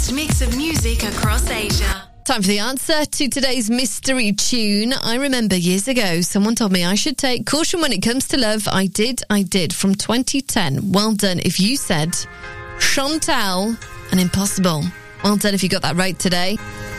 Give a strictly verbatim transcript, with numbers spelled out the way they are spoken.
best mix of music across Asia. Time for the answer to today's mystery tune. I remember years ago, someone told me I should take caution when it comes to love. I did, I did, from twenty ten. Well done if you said Chantal and Impossible. Well done if you got that right today.